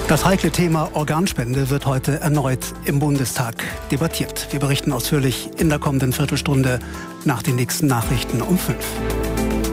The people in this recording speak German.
Das heikle Thema Organspende wird heute erneut im Bundestag debattiert. Wir berichten ausführlich in der kommenden Viertelstunde nach den nächsten Nachrichten um 5.